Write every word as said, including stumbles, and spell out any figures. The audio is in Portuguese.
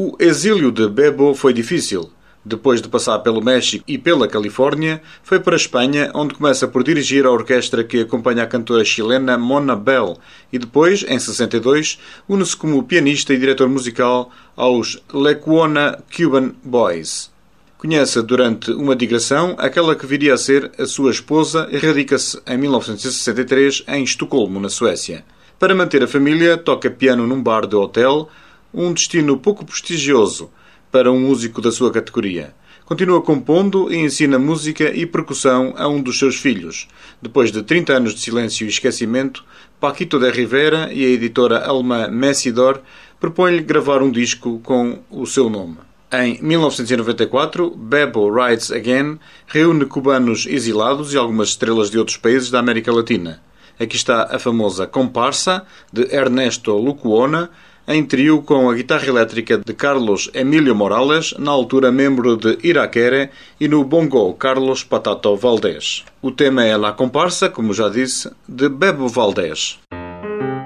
O exílio de Bebo foi difícil. Depois de passar pelo México e pela Califórnia, foi para a Espanha, onde começa por dirigir a orquestra que acompanha a cantora chilena Mona Bell e depois, em sessenta e dois, une-se como pianista e diretor musical aos Lackawanna Cuban Boys. Conhece durante uma digressão aquela que viria a ser a sua esposa e radica-se em mil novecentos e sessenta e três em Estocolmo, na Suécia. Para manter a família, toca piano num bar de hotel, um destino pouco prestigioso para um músico da sua categoria. Continua compondo e ensina música e percussão a um dos seus filhos. Depois de trinta anos de silêncio e esquecimento, Paquito de Rivera e a editora alemã Messidor propõem-lhe gravar um disco com o seu nome. Em mil novecentos e noventa e quatro, Bebo Writes Again reúne cubanos exilados e algumas estrelas de outros países da América Latina. Aqui está a famosa Comparsa, de Ernesto Lucuona, em trio com a guitarra elétrica de Carlos Emílio Morales, na altura membro de Iraquere, e no bongo Carlos Patato Valdés. O tema é La Comparsa, como já disse, de Bebo Valdés.